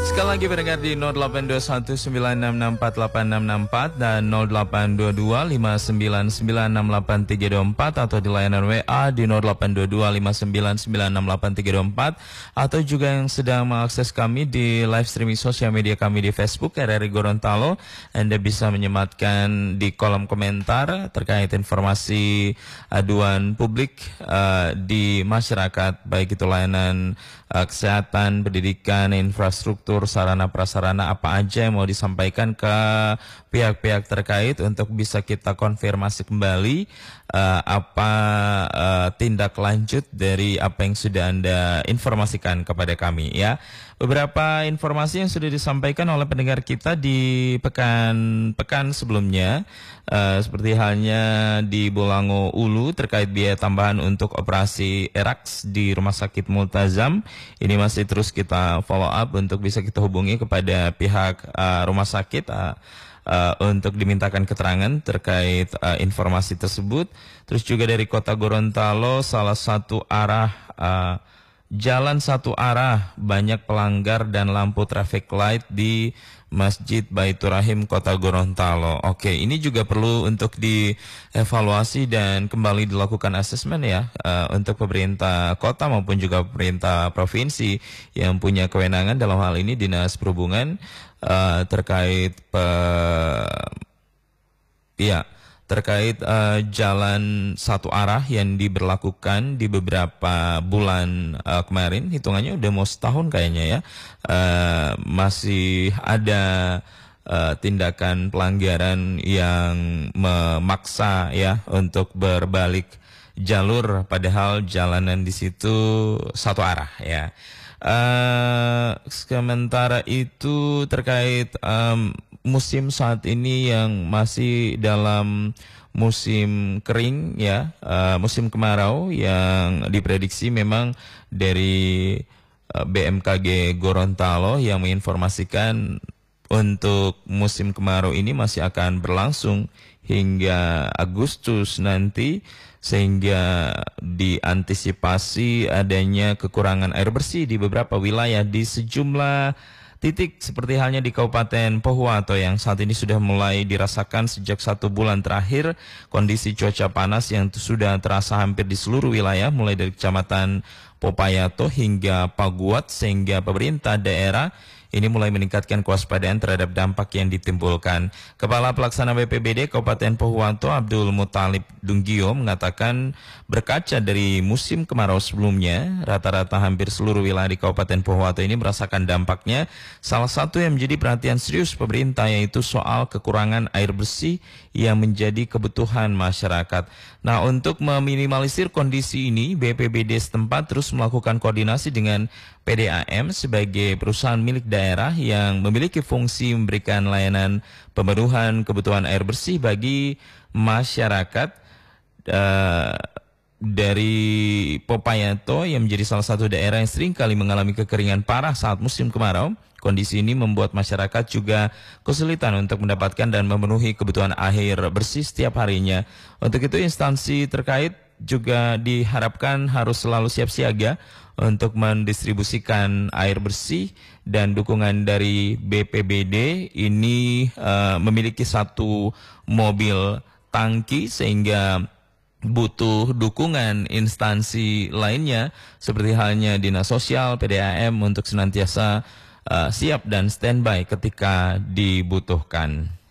Sekali lagi pendengar di 082196648664 dan 082259968324 atau di layanan WA di 082259968324 atau juga yang sedang mengakses kami di live streaming sosial media kami di Facebook RRI Gorontalo. Anda bisa menyematkan di kolom komentar terkait informasi aduan publik di masyarakat, baik itu layanan kesehatan, pendidikan, infrastruktur, sarana prasarana apa aja yang mau disampaikan ke pihak-pihak terkait untuk bisa kita konfirmasi kembali apa tindak lanjut dari apa yang sudah Anda informasikan kepada kami ya. Beberapa informasi yang sudah disampaikan oleh pendengar kita di pekan sebelumnya, seperti halnya di Bolango Ulu terkait biaya tambahan untuk operasi ERAX di Rumah Sakit Multazam. Ini masih terus kita follow up untuk bisa kita hubungi kepada pihak rumah sakit untuk dimintakan keterangan terkait informasi tersebut. Terus juga dari Kota Gorontalo, salah satu arah jalan satu arah banyak pelanggar dan lampu traffic light di Masjid Baitur Rahim Kota Gorontalo. Oke, ini juga perlu untuk dievaluasi dan kembali dilakukan asesmen ya untuk pemerintah kota maupun juga pemerintah provinsi yang punya kewenangan dalam hal ini Dinas Perhubungan terkait terkait jalan satu arah yang diberlakukan di beberapa bulan kemarin, hitungannya udah mau setahun kayaknya ya, masih ada tindakan pelanggaran yang memaksa ya untuk berbalik jalur, padahal jalanan di situ satu arah ya. Sementara itu terkait musim saat ini yang masih dalam musim kering ya, musim kemarau yang diprediksi memang dari BMKG Gorontalo yang menginformasikan untuk musim kemarau ini masih akan berlangsung hingga Agustus nanti, sehingga diantisipasi adanya kekurangan air bersih di beberapa wilayah di sejumlah titik seperti halnya di Kabupaten Pohuwato yang saat ini sudah mulai dirasakan sejak 1 bulan terakhir kondisi cuaca panas yang sudah terasa hampir di seluruh wilayah mulai dari Kecamatan Popayato hingga Paguat, sehingga pemerintah daerah ini mulai meningkatkan kewaspadaan terhadap dampak yang ditimbulkan. Kepala Pelaksana BPBD Kabupaten Pohuwato Abdul Muthalib Dunggio mengatakan berkaca dari musim kemarau sebelumnya, rata-rata hampir seluruh wilayah di Kabupaten Pohuwato ini merasakan dampaknya. Salah satu yang menjadi perhatian serius pemerintah yaitu soal kekurangan air bersih yang menjadi kebutuhan masyarakat. Nah, untuk meminimalisir kondisi ini, BPBD setempat terus melakukan koordinasi dengan PDAM sebagai perusahaan milik daerah yang memiliki fungsi memberikan layanan pemenuhan kebutuhan air bersih bagi masyarakat. Dari Popayato yang menjadi salah satu daerah yang sering kali mengalami kekeringan parah saat musim kemarau. Kondisi ini membuat masyarakat juga kesulitan untuk mendapatkan dan memenuhi kebutuhan air bersih setiap harinya. Untuk itu instansi terkait juga diharapkan harus selalu siap siaga untuk mendistribusikan air bersih, dan dukungan dari BPBD ini memiliki satu mobil tangki sehingga butuh dukungan instansi lainnya seperti halnya Dinas Sosial, PDAM untuk senantiasa siap dan standby ketika dibutuhkan.